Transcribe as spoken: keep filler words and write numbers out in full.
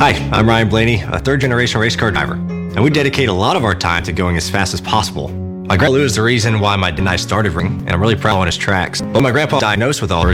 Hi, I'm Ryan Blaney, a third-generation race car driver, and we dedicate a lot of our time to going as fast as possible. My grandpa Lou is the reason why my dad and I started racing, and I'm really proud on his tracks. When my grandpa was diagnosed with Alzheimer's,